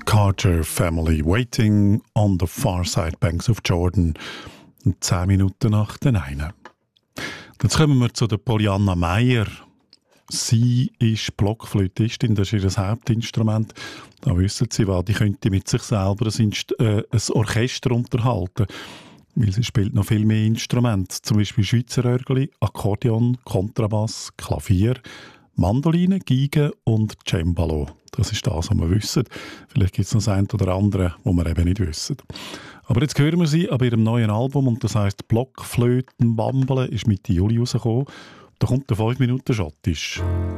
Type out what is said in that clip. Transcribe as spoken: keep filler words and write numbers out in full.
Carter Family, Waiting on the Far Side Banks of Jordan. Zehn Minuten nach den einen. Jetzt kommen wir zu der Poliana Meyer. Sie ist Blockflötistin, das ist ihr Hauptinstrument. Da wissen Sie was, die könnte mit sich selber ein, Inst- äh, ein Orchester unterhalten. Weil sie spielt noch viel mehr Instrumente, zum Beispiel Schweizer Örgeli, Akkordeon, Kontrabass, Klavier, Mandoline, Geige und Cembalo. Das ist das, was wir wissen. Vielleicht gibt es noch das eine oder andere, was wir eben nicht wissen. Aber jetzt hören wir sie an ihrem neuen Album, und das heisst Blockflöten Bambele, ist Mitte Juli rausgekommen. Da kommt der fünf Minuten Schottisch.